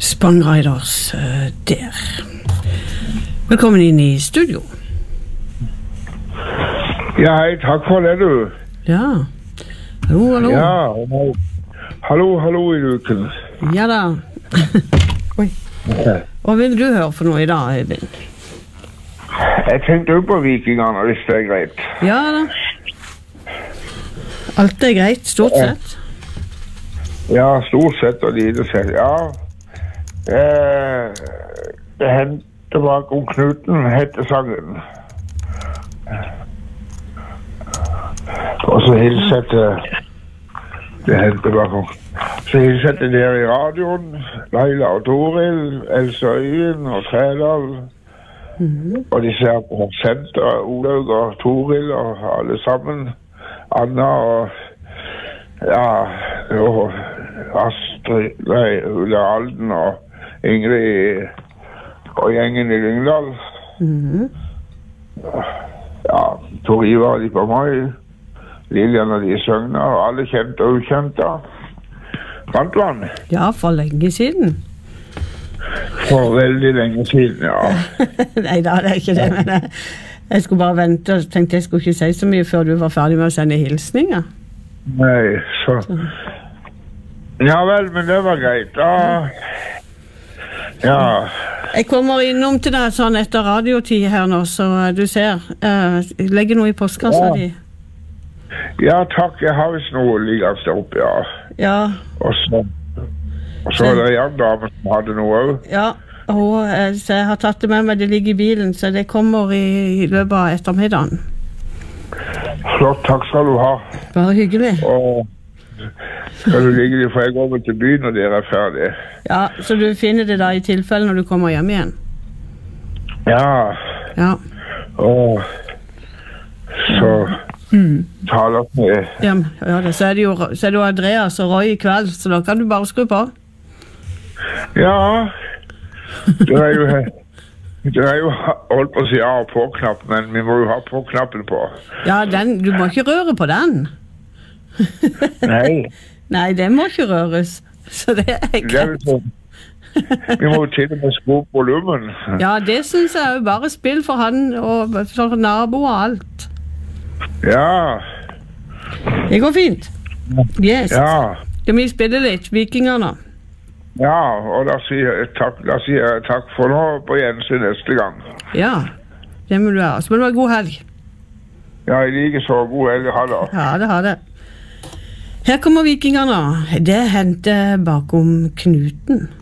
Spang Riders der. Velkommen inn i studio. Ja, hei, takk for det, du. Ja. Hallo, hallo. Ja, hallo i luken. Ja da. Oi. Hva vil du høre for noe i dag, Øyvind? Jeg tenkte jo på vikingene, hvis det er greit. Ja da. Alt er greit, stort sett. Ja, stort sett og lite sett, ja. Det hendte bak om Knuten, hette sangen. Og så hilsette det hendte bak om. Så hilsette dere i radioen, Laila og Toril, Else og Øyen og Trædal. Og de ser på senter, Olaug og Toril og alle sammen. Anna og Astrid, Ulla Alden og Ingrid og gjengen i Lyngdal. Ja, Tor Ivar de på meg, Lilian og de søgner, og alle kjente og ukjente. Vant man? Ja, for lenge siden. For veldig lenge siden, ja. Nei da, det er ikke det, men jeg skulle bare vente og tenkte jeg skulle ikke si så mye før du var ferdig med å sende hilsninger. Nei, så... Ja vel, men det var greit. Ja. Jeg kommer innom til deg sånn etter radiotid her nå, så du ser. Legger noe i postkassa di. Ja, takk. Jeg har vist noe liggende der oppe, ja. Ja. Og så er det en dame som hadde noe også. Ja, så jeg har tatt det med meg, det ligger i bilen, så det kommer i løpet av ettermiddagen. Flott, takk skal du ha. Bare hyggelig. Og skal du ligge det, for jeg går vel til byen når dere er ferdig. Ja, så du finner det da i tilfelle når du kommer hjem igjen? Ja. Ja. Og så taler med. Ja, så er det jo Andreas og Roy i kveld, så da kan du bare skru på. Ja, det er jo holdt på å si av og på-knapp, men vi må jo ha på-knappen på. Ja, du må ikke røre på den. Nei. Nei, den må ikke røres, så det er greit. Vi må til og med skru på volumen. Ja, det synes jeg jo, bare spill for han og for nabo og alt. Ja. Det går fint. Yes. Ja. Skal vi spille litt, vikingerne? Ja, og da sier jeg takk for nå på gjensyn neste gang. Ja, det må du ha. Så må du ha god helg. Ja, jeg liker så god helg. Ha det. Ja, det har det. Her kommer vikingerne. Det hendte bakom Knuten.